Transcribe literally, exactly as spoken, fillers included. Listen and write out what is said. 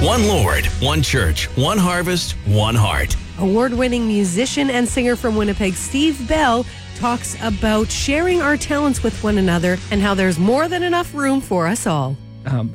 One Lord, one church, one harvest, one heart. Award-winning musician and singer from Winnipeg, Steve Bell, talks about sharing our talents with one another and how there's more than enough room for us all. Um,